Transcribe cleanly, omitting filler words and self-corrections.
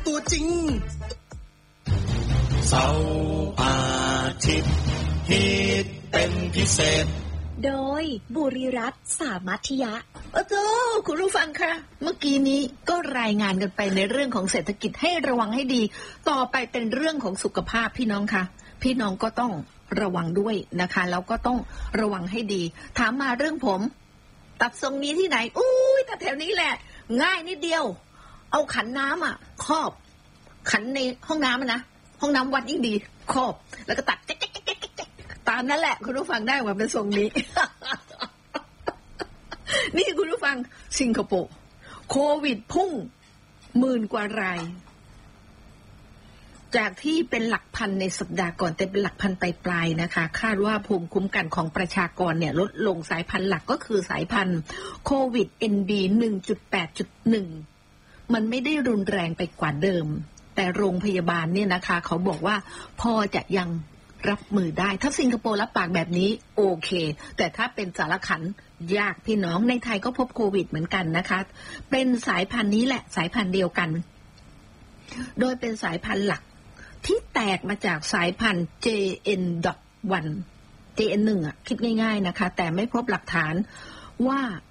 ตัวจริงเสาร์อาทิตย์ฮิตเป็นพิเศษโดยบุริรัตน์สามัธยะโอ้คุณผู้ฟังคะเมื่อกี้นี้ก็รายงานกันไปในเรื่องของเศรษฐกิจให้ระวังให้ดีต่อไปเป็นเรื่องของสุขภาพพี่น้องค่ะพี่น้องก็ต้องระวังด้วยนะคะแล้วก็ต้องระวังให้ดีถามมาเรื่องผมตัดทรงนี้ที่ไหนแต่แถวนี้แหละง่ายนิดเดียวเอาขันน้ำครอบขันในห้องน้ำนะห้องน้ำวัดยิ่งดีครอบแล้วก็ตัดตามนั่นแหละคุณผู้ฟังได้ว่าเป็นทรงนี้ นี่คุณผู้ฟังสิงคโปร์โควิดพุ่ง10,000 กว่ารายจากที่เป็นหลักพันในสัปดาห์ก่อนแต่เป็นหลักพันปลายๆนะคะคาดว่าภูมิคุ้มกันของประชากรเนี่ยลดลงสายพันธุ์หลักก็คือสายพันธุ์โควิด NB 1.8.1 มันไม่ได้รุนแรงไปกว่าเดิมแต่โรงพยาบาลเนี่ยนะคะเขาบอกว่าพอจะยังรับมือได้ถ้าสิงคโปร์รับปากแบบนี้โอเคแต่ถ้าเป็นสารขันยากพี่น้องในไทยก็พบโควิดเหมือนกันนะคะเป็นสายพันธุ์นี้แหละสายพันธุ์เดียวกันโดยเป็นสายพันธุ์หลักที่แตกมาจากสายพันธุ์ JN.1 JN1 คิดง่ายๆนะคะแต่ไม่พบหลักฐานว่า